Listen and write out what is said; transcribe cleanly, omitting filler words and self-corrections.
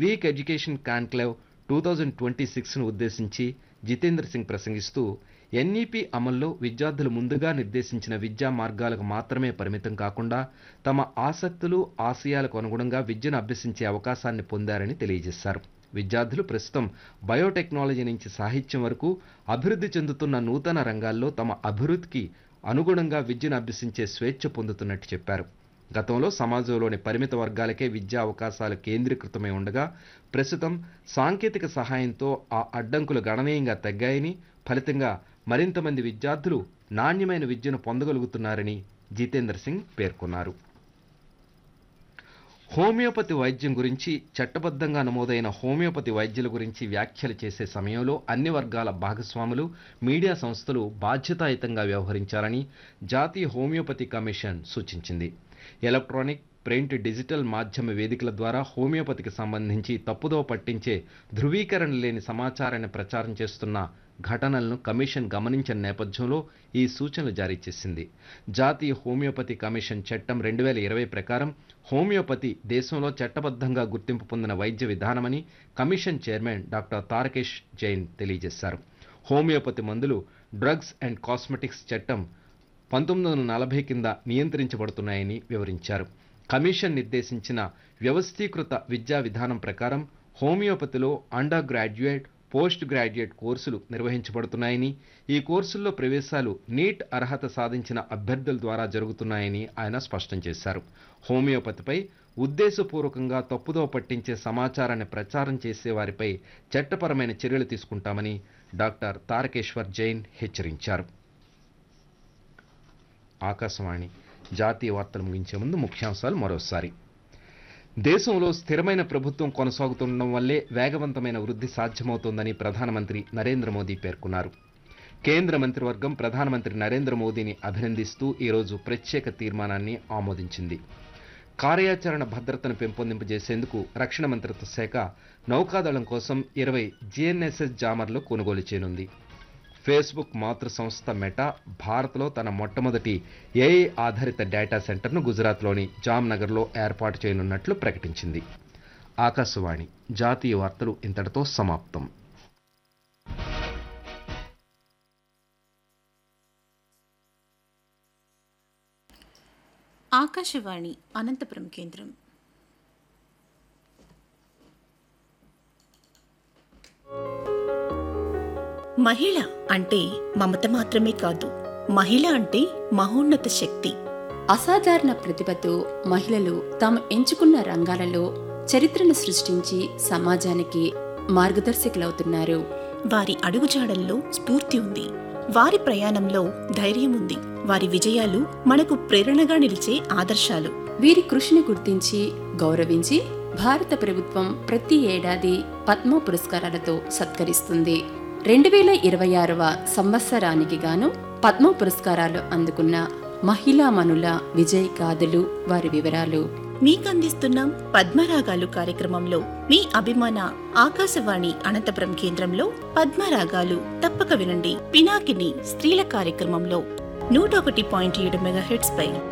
Week education conclave 2026ను ఉద్దేశించి జితేంద్ర సింగ్ ప్రసంగిస్తూ NEP అమల్లో విద్యార్థులు ముందుగా నిర్దేశించిన విద్యా మార్గాలకు మాత్రమే పరిమితం కాకుండా తమ ఆసక్తులు ఆశయాలకు అనుగుణంగా విద్యను అభ్యసించే అవకాశాన్ని పొందారని తెలియజేశారు. విద్యార్థులు ప్రస్తుతం బయోటెక్నాలజీ నుంచి సాహిత్యం వరకు అభివృద్ధి చెందుతున్న నూతన రంగాల్లో తమ అభివృద్ధికి అనుగుణంగా విద్యను అభ్యసించే స్వేచ్ఛ పొందుతున్నట్టు చెప్పారు. గతంలో సమాజంలోని పరిమిత వర్గాలకే విద్యా అవకాశాలు కేంద్రీకృతమై ఉండగా ప్రస్తుతం సాంకేతిక సహాయంతో ఆ అడ్డంకులు గణనీయంగా తగ్గాయని, ఫలితంగా మరింత మంది విద్యార్థులు నాణ్యమైన విద్యను పొందగలుగుతున్నారని జితేంద్ర సింగ్ పేర్కొన్నారు. హోమియోపతి వైద్యం గురించి చట్టబద్ధంగా నమోదైన హోమియోపతి వైద్యుల గురించి వ్యాఖ్యలు చేసే సమయంలో అన్ని వర్గాల భాగస్వాములు, మీడియా సంస్థలు బాధ్యతాయుతంగా వ్యవహరించాలని జాతీయ హోమియోపతి కమిషన్ సూచించింది. ఎలక్ట్రానిక్, ప్రింట్, డిజిటల్ మాధ్యమ వేదికల ద్వారా హోమియోపతికి సంబంధించి తప్పుదోవ పట్టించే, ధృవీకరణ లేని సమాచారాన్ని ప్రచారం చేస్తున్న ఘటనలను కమిషన్ గమనించిన నేపథ్యంలో ఈ సూచనలు జారీ చేసింది. జాతీయ హోమియోపతి కమిషన్ చట్టం 2020 ప్రకారం హోమియోపతి దేశంలో చట్టబద్ధంగా గుర్తింపు పొందిన వైద్య విధానమని commission chairman doctor Tarakesh Jain తెలియజేశారు. హోమియోపతి మందులు డ్రగ్స్ అండ్ కాస్మెటిక్స్ చట్టం 1940 కింద నియంత్రించబడుతున్నాయని వివరించారు. కమిషన్ నిర్దేశించిన వ్యవస్థీకృత విద్యా విధానం ప్రకారం హోమియోపతిలో అండర్ గ్రాడ్యుయేట్, పోస్ట్ గ్రాడ్యుయేట్ కోర్సులు నిర్వహించబడుతున్నాయని, ఈ కోర్సుల్లో ప్రవేశాలు నీట్ అర్హత సాధించిన అభ్యర్థుల ద్వారా జరుగుతున్నాయని ఆయన స్పష్టం చేశారు. హోమియోపతిపై ఉద్దేశపూర్వకంగా తప్పుదోవ పట్టించే సమాచారాన్ని ప్రచారం చేసే వారిపై చట్టపరమైన చర్యలు తీసుకుంటామని డాక్టర్ తారకేశ్వర్ జైన్ హెచ్చరించారు. ఆకాశవాణి జాతీయ వార్తలు ముగించే ముందు ముఖ్యాంశాలు మరోసారి. దేశంలో స్థిరమైన ప్రభుత్వం కొనసాగుతుండడం వల్లే వేగవంతమైన వృద్ధి సాధ్యమవుతోందని ప్రధానమంత్రి నరేంద్ర మోదీ పేర్కొన్నారు. కేంద్ర మంత్రివర్గం ప్రధానమంత్రి నరేంద్ర మోదీని అభినందిస్తూ ఈరోజు ప్రత్యేక తీర్మానాన్ని ఆమోదించింది. కార్యాచరణ భద్రతను పెంపొందింపజేసేందుకు రక్షణ మంత్రిత్వ శాఖ నౌకాదళం కోసం 20 GNSS జామర్లు కొనుగోలు చేయనుంది. ఫేస్బుక్ మాతృ సంస్థ మెటా భారత్లో తన మొట్టమొదటి ఏఐ ఆధారిత డేటా సెంటర్ను గుజరాత్లోని జామ్నగర్లో ఏర్పాటు చేయనున్నట్లు ప్రకటించింది. ఆకాశవాణి జాతీయ వార్తలు ఇంతటితో సమాప్తం. ఆకాశవాణి అనంతపురం కేంద్రం. మహిళ అంటే మమత మాత్రమే కాదు, మహిళ అంటే మహోన్నత శక్తి. అసాధారణ ప్రతిభతో మహిళలు తాము ఎంచుకున్న రంగాలలో చరిత్రను సృష్టించి సమాజానికి మార్గదర్శకులవుతున్నారు. వారి అడుగుజాడల్లో స్ఫూర్తి ఉంది, వారి ప్రయాణంలో ధైర్యం ఉంది, వారి విజయాలు మనకు ప్రేరణగా నిలిచే ఆదర్శాలు. వీరి కృషిని గుర్తించి గౌరవించి భారత ప్రభుత్వం ప్రతి ఏడాది పద్మ పురస్కారాలతో సత్కరిస్తుంది. 2026వ సంవత్సరానికి గాను పద్మ పురస్కారాలు అందుకున్న మహిళామణుల విజయ్ గాథలు, వారి వివరాలు మీకందిస్తున్నాం పద్మరాగాలు కార్యక్రమంలో. మీ అభిమాన ఆకాశవాణి అనంతపురం కేంద్రంలో పద్మరాగాలు తప్పక వినండి. పినాకిని స్త్రీల కార్యక్రమంలో 101.7 MHz పై